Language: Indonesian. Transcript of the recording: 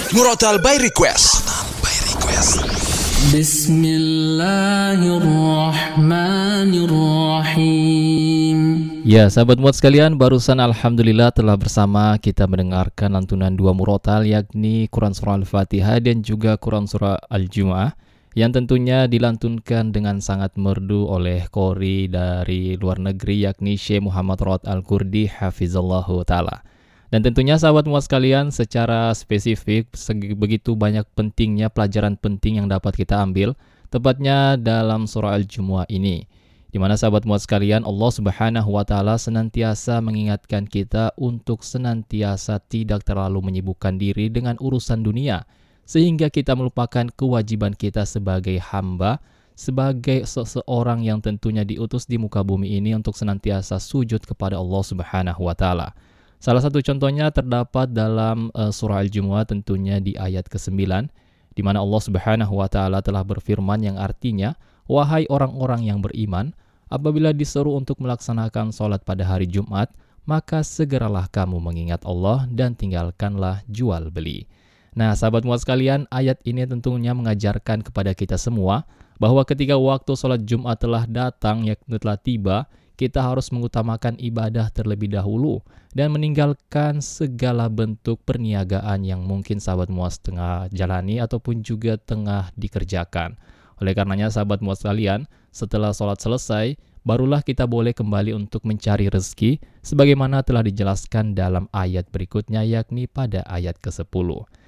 Murotal by Request. Bismillahirrahmanirrahim. Ya, sahabat muat sekalian, barusan alhamdulillah telah bersama kita mendengarkan lantunan dua murotal, yakni Quran Surah Al-Fatihah dan juga Quran Surah Al-Jumu'ah, yang tentunya dilantunkan dengan sangat merdu oleh qori dari luar negeri, yakni Syekh Muhammad Rawat Al-Kurdi hafizallahu ta'ala. Dan tentunya sahabat muat sekalian, secara spesifik begitu banyak pentingnya pelajaran penting yang dapat kita ambil, tepatnya dalam surah Al-Jumu'ah ini, di mana sahabat muat sekalian, Allah Subhanahu wa taala senantiasa mengingatkan kita untuk senantiasa tidak terlalu menyibukkan diri dengan urusan dunia, sehingga kita melupakan kewajiban kita sebagai hamba, sebagai seseorang yang tentunya diutus di muka bumi ini untuk senantiasa sujud kepada Allah Subhanahu wa taala. Salah satu contohnya terdapat dalam surah Al-Jumu'ah, tentunya di ayat ke-9, di mana Allah Subhanahu wa taala telah berfirman yang artinya, "Wahai orang-orang yang beriman, apabila diseru untuk melaksanakan sholat pada hari Jumat, maka segeralah kamu mengingat Allah dan tinggalkanlah jual beli." Nah, sahabat muat sekalian, ayat ini tentunya mengajarkan kepada kita semua bahwa ketika waktu sholat Jumat telah datang, yakni telah tiba, kita harus mengutamakan ibadah terlebih dahulu dan meninggalkan segala bentuk perniagaan yang mungkin sahabat muat tengah jalani ataupun juga tengah dikerjakan. Oleh karenanya sahabat muat sekalian, setelah sholat selesai, barulah kita boleh kembali untuk mencari rezeki sebagaimana telah dijelaskan dalam ayat berikutnya, yakni pada ayat ke-10.